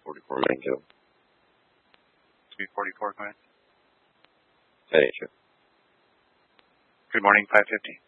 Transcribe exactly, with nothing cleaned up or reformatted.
forty-four Mango. three forty-four, go ahead. Hey, sure. Good morning, five fifty.